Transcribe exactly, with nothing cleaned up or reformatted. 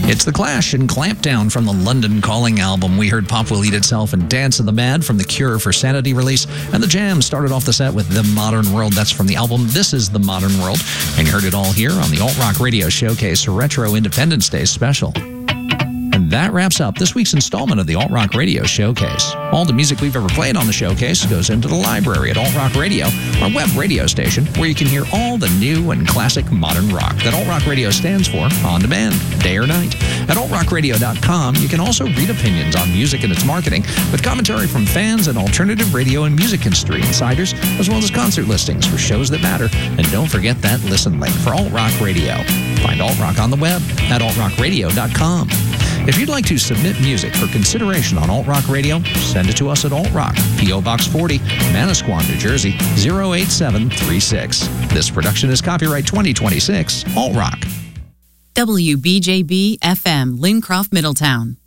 It's The Clash and Clampdown from the London Calling album. We heard Pop Will Eat Itself and Dance of the Mad from the Cure for Sanity release. And The Jam started off the set with The Modern World. That's from the album This Is the Modern World. And you heard it all here on the Alt Rock Radio Showcase Retro Independence Day Special. And that wraps up this week's installment of the Alt Rock Radio Showcase. All the music we've ever played on the showcase goes into the library at Alt Rock Radio, our web radio station, where you can hear all the new and classic modern rock that Alt Rock Radio stands for on demand, day or night. At alt rock radio dot com, you can also read opinions on music and its marketing, with commentary from fans and alternative radio and music industry insiders, as well as concert listings for shows that matter. And don't forget that listen link for Alt Rock Radio. Find Alt Rock on the web at alt rock radio dot com. If you'd like to submit music for consideration on Alt Rock Radio, send it to us at Alt Rock, P O Box forty, Manasquan, New Jersey, zero eight seven three six. This production is copyright twenty twenty-six, Alt Rock. W B J B F M, Lincroft, Middletown.